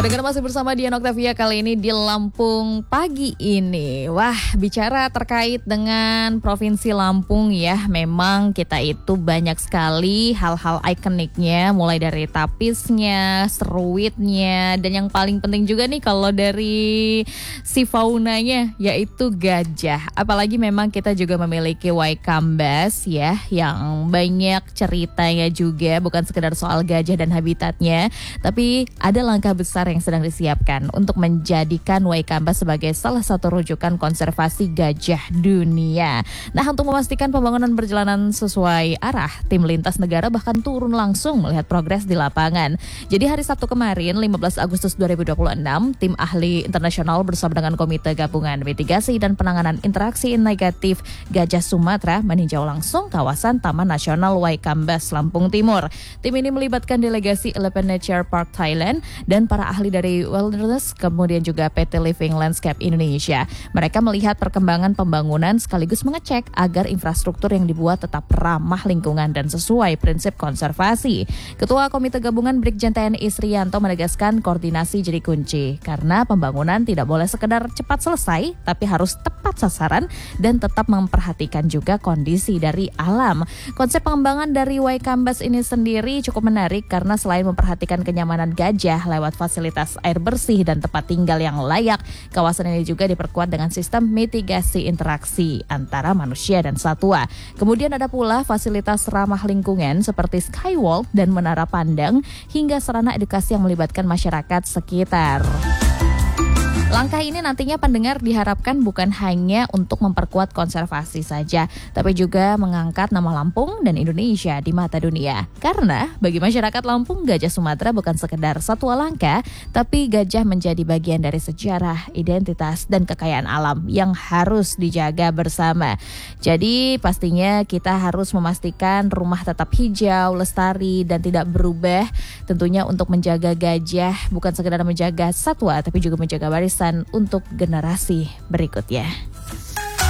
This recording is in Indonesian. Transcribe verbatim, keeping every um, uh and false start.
Pendengar masih bersama Dian Octavia kali ini di Lampung pagi ini. Wah, bicara terkait dengan Provinsi Lampung ya, memang kita itu banyak sekali hal-hal ikoniknya, mulai dari tapisnya, seruitnya, dan yang paling penting juga nih kalau dari si faunanya yaitu gajah. Apalagi memang kita juga memiliki Waikambas ya, yang banyak ceritanya juga, bukan sekedar soal gajah dan habitatnya, tapi ada langkah besar yang sedang disiapkan untuk menjadikan Waikambas sebagai salah satu rujukan konservasi gajah dunia. Nah, untuk memastikan pembangunan berjalanan sesuai arah, tim lintas negara bahkan turun langsung melihat progres di lapangan. Jadi hari Sabtu kemarin, lima belas Agustus dua ribu dua puluh enam, tim ahli internasional bersama dengan Komite Gabungan Mitigasi dan Penanganan Interaksi Negatif Gajah Sumatera meninjau langsung kawasan Taman Nasional Waikambas, Lampung Timur. Tim ini melibatkan delegasi Elephant Nature Park Thailand dan para ahli dari Wilderness, kemudian juga P T Living Landscape Indonesia. Mereka melihat perkembangan pembangunan sekaligus mengecek agar infrastruktur yang dibuat tetap ramah lingkungan dan sesuai prinsip konservasi. Ketua Komite Gabungan Brigjen T N I Srianto menegaskan koordinasi jadi kunci, karena pembangunan tidak boleh sekedar cepat selesai, tapi harus tepat sasaran dan tetap memperhatikan juga kondisi dari alam. Konsep pengembangan dari Waikambas ini sendiri cukup menarik karena selain memperhatikan kenyamanan gajah lewat fasilitas air bersih dan tempat tinggal yang layak, kawasan ini juga diperkuat dengan sistem mitigasi interaksi antara manusia dan satwa. Kemudian ada pula fasilitas ramah lingkungan seperti skywalk dan menara pandang hingga sarana edukasi yang melibatkan masyarakat sekitar. Langkah ini nantinya pendengar diharapkan bukan hanya untuk memperkuat konservasi saja, tapi juga mengangkat nama Lampung dan Indonesia di mata dunia. Karena bagi masyarakat Lampung, gajah Sumatera bukan sekedar satwa langka, tapi gajah menjadi bagian dari sejarah, identitas, dan kekayaan alam yang harus dijaga bersama. Jadi pastinya kita harus memastikan rumah tetap hijau, lestari, dan tidak berubah. Tentunya untuk menjaga gajah bukan sekedar menjaga satwa, tapi juga menjaga barisan untuk generasi berikutnya.